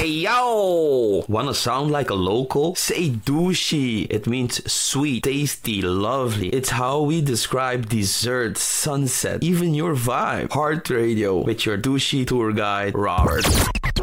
yo! Wanna sound like a local? Say douchey. It means sweet, tasty, lovely. It's how we describe dessert, sunset, even your vibe. Heart Radio with your douchey tour guide, Robert.